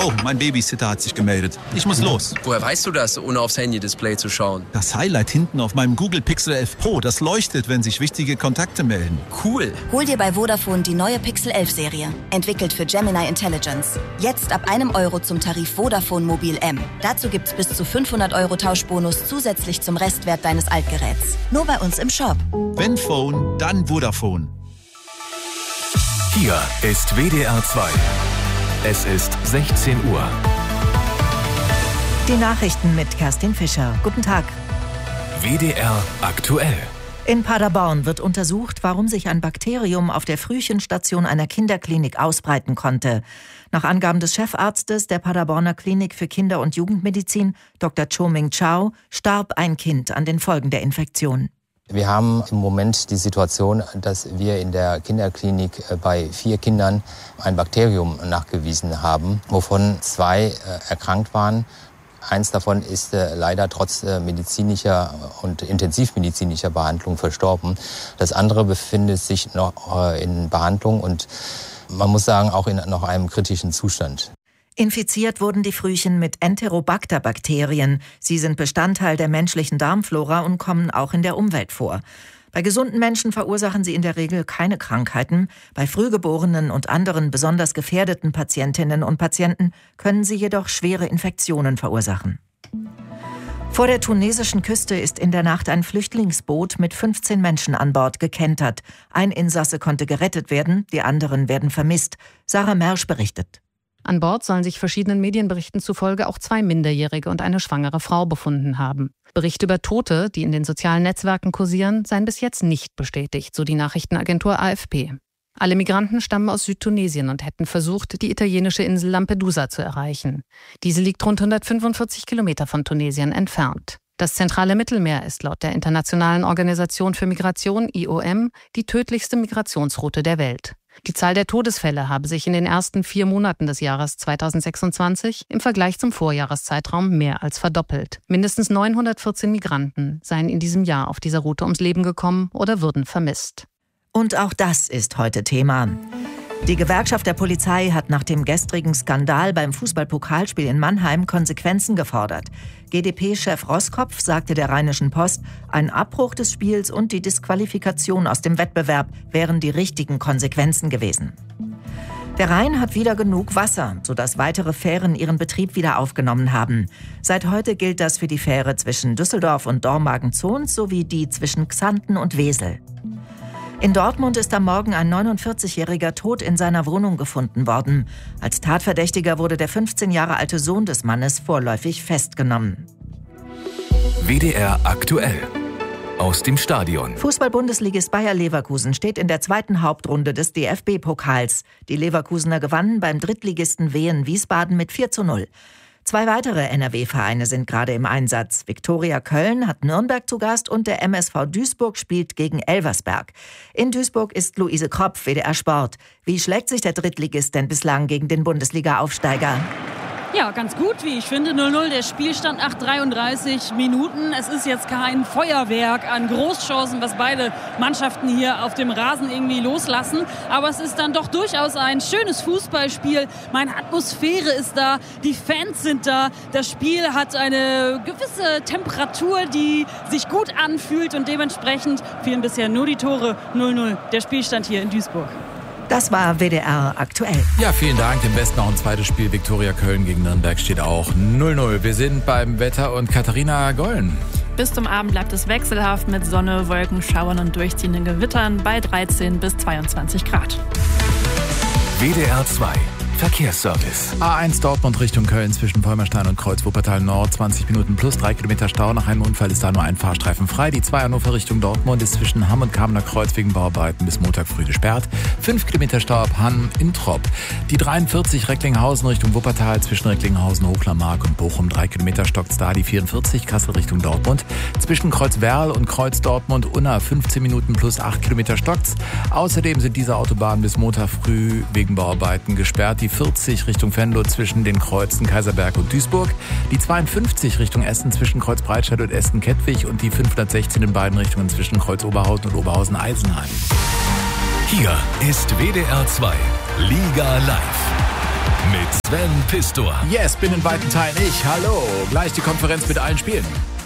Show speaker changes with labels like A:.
A: Oh, mein Babysitter hat sich gemeldet. Ich muss los.
B: Woher weißt du das, ohne aufs Handy-Display zu schauen?
A: Das Highlight hinten auf meinem Google Pixel 11 Pro, das leuchtet, wenn sich wichtige Kontakte melden.
B: Cool.
C: Hol dir bei Vodafone die neue Pixel 11 Serie. Entwickelt für Gemini Intelligence. Jetzt ab €1 zum Tarif Vodafone Mobil M. Dazu gibt's bis zu 500 € Tauschbonus zusätzlich zum Restwert deines Altgeräts. Nur bei uns im Shop.
A: Wenn Phone, dann Vodafone.
D: Hier ist WDR 2. Es ist 16 Uhr.
E: Die Nachrichten mit Kerstin Fischer. Guten Tag.
D: WDR aktuell.
E: In Paderborn wird untersucht, warum sich ein Bakterium auf der Frühchenstation einer Kinderklinik ausbreiten konnte. Nach Angaben des Chefarztes der Paderborner Klinik für Kinder- und Jugendmedizin, Dr. Cho-Ming Chow, starb ein Kind an den Folgen der Infektion.
F: Wir haben im Moment die Situation, dass wir in der Kinderklinik bei 4 Kindern ein Bakterium nachgewiesen haben, wovon 2 erkrankt waren. Eins davon ist leider trotz medizinischer und intensivmedizinischer Behandlung verstorben. Das andere befindet sich noch in Behandlung und man muss sagen, auch in noch einem kritischen Zustand.
E: Infiziert wurden die Frühchen mit Enterobacter-Bakterien. Sie sind Bestandteil der menschlichen Darmflora und kommen auch in der Umwelt vor. Bei gesunden Menschen verursachen sie in der Regel keine Krankheiten. Bei Frühgeborenen und anderen besonders gefährdeten Patientinnen und Patienten können sie jedoch schwere Infektionen verursachen. Vor der tunesischen Küste ist in der Nacht ein Flüchtlingsboot mit 15 Menschen an Bord gekentert. Ein Insasse konnte gerettet werden, die anderen werden vermisst. Sarah Mersch berichtet.
G: An Bord sollen sich verschiedenen Medienberichten zufolge auch 2 Minderjährige und eine schwangere Frau befunden haben. Berichte über Tote, die in den sozialen Netzwerken kursieren, seien bis jetzt nicht bestätigt, so die Nachrichtenagentur AFP. Alle Migranten stammen aus Südtunesien und hätten versucht, die italienische Insel Lampedusa zu erreichen. Diese liegt rund 145 Kilometer von Tunesien entfernt. Das zentrale Mittelmeer ist laut der Internationalen Organisation für Migration, IOM, die tödlichste Migrationsroute der Welt. Die Zahl der Todesfälle habe sich in den ersten 4 Monaten des Jahres 2026 im Vergleich zum Vorjahreszeitraum mehr als verdoppelt. Mindestens 914 Migranten seien in diesem Jahr auf dieser Route ums Leben gekommen oder würden vermisst.
E: Und auch das ist heute Thema. Die Gewerkschaft der Polizei hat nach dem gestrigen Skandal beim Fußballpokalspiel in Mannheim Konsequenzen gefordert. GdP-Chef Roskopf sagte der Rheinischen Post, ein Abbruch des Spiels und die Disqualifikation aus dem Wettbewerb wären die richtigen Konsequenzen gewesen. Der Rhein hat wieder genug Wasser, sodass weitere Fähren ihren Betrieb wieder aufgenommen haben. Seit heute gilt das für die Fähre zwischen Düsseldorf und Dormagen-Zons sowie die zwischen Xanten und Wesel. In Dortmund ist am Morgen ein 49-Jähriger tot in seiner Wohnung gefunden worden. Als Tatverdächtiger wurde der 15 Jahre alte Sohn des Mannes vorläufig festgenommen.
D: WDR aktuell. Aus dem Stadion.
E: Fußball-Bundesligist Bayer Leverkusen steht in der zweiten Hauptrunde des DFB-Pokals. Die Leverkusener gewannen beim Drittligisten Wien Wiesbaden mit 4:0. 2 weitere NRW-Vereine sind gerade im Einsatz. Viktoria Köln hat Nürnberg zu Gast und der MSV Duisburg spielt gegen Elversberg. In Duisburg ist Luise Kropf, WDR Sport. Wie schlägt sich der Drittligist denn bislang gegen den Bundesliga-Aufsteiger?
H: Ja, ganz gut, wie ich finde. 0:0, der Spielstand nach 33 Minuten. Es ist jetzt kein Feuerwerk an Großchancen, was beide Mannschaften hier auf dem Rasen irgendwie loslassen. Aber es ist dann doch durchaus ein schönes Fußballspiel. Meine Atmosphäre ist da, die Fans sind da. Das Spiel hat eine gewisse Temperatur, die sich gut anfühlt. Und dementsprechend fielen bisher nur die Tore. 0:0, der Spielstand hier in Duisburg.
E: Das war WDR aktuell.
I: Ja, vielen Dank. Im Westen noch ein zweites Spiel. Viktoria Köln gegen Nürnberg steht auch 0:0. Wir sind beim Wetter und Katharina Gollen.
J: Bis zum Abend bleibt es wechselhaft mit Sonne, Wolken, Schauern und durchziehenden Gewittern bei 13 bis 22 Grad.
D: WDR 2. Verkehrsservice.
I: A1 Dortmund Richtung Köln zwischen Vollmerstein und Kreuz Wuppertal Nord. 20 Minuten plus 3 Kilometer Stau. Nach einem Unfall ist da nur ein Fahrstreifen frei. Die 2 Hannover Richtung Dortmund ist zwischen Hamm und Kamener Kreuz wegen Bauarbeiten bis Montag früh gesperrt. 5 Kilometer Stau ab Hamm in Tropp. Die 43 Recklinghausen Richtung Wuppertal zwischen Recklinghausen, Hochlermark und Bochum. 3 Kilometer stockt's da. Die 44 Kassel Richtung Dortmund. Zwischen Kreuz Werl und Kreuz Dortmund Unna 15 Minuten plus 8 Kilometer stockt's. Außerdem sind diese Autobahnen bis Montag früh wegen Bauarbeiten gesperrt. Die 40 Richtung Venlo zwischen den Kreuzen Kaiserberg und Duisburg, die 52 Richtung Essen zwischen Kreuz Breitscheid und Essen-Kettwig und die 516 in beiden Richtungen zwischen Kreuz Oberhausen und Oberhausen-Eisenheim.
D: Hier ist WDR 2 Liga Live. Mit Sven Pistor.
I: Yes, bin in weiten Teilen ich. Hallo. Gleich die Konferenz mit allen Spielen.